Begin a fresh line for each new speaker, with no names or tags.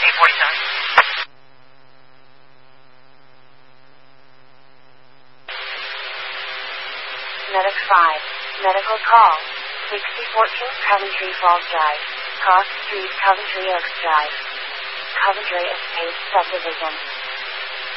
6047.
Medic 5. Medical call. 6014 Coventry Falls Drive. Cross Street, Coventry Oaks Drive. Coventry Estates Subdivision.